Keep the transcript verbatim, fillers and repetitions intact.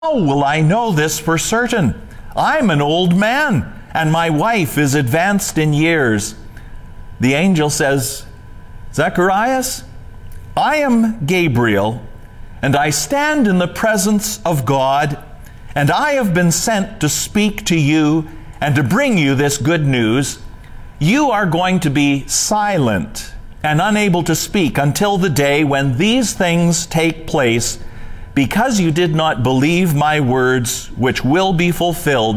How will I know this for certain? I'm an old man, and my wife is advanced in years. The angel says, Zacharias, I am Gabriel, and I stand in the presence of God, and I have been sent to speak to you and to bring you this good news. You are going to be silent and unable to speak until the day when these things take place, because you did not believe my words, which will be fulfilled